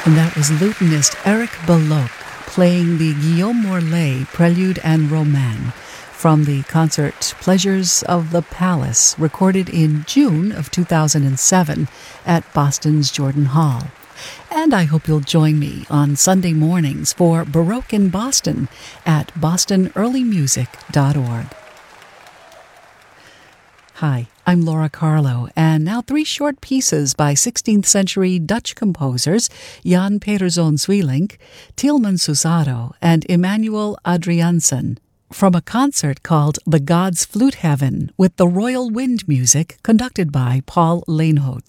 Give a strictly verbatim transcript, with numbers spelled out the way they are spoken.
And that was lutenist Eric Belloc playing the Guillaume Morlet Prelude and Roman from the concert Pleasures of the Palace, recorded in June of two thousand seven at Boston's Jordan Hall. And I hope you'll join me on Sunday mornings for Baroque in Boston at boston early music dot org. Hi, I'm Laura Carlo, and now three short pieces by sixteenth century Dutch composers Jan Peterzoon Sweelinck, Tieleman Susado, and Emmanuel Adriaansen, from a concert called The Gods' Flute Heaven with the Royal Wind Music conducted by Paul Leenhout.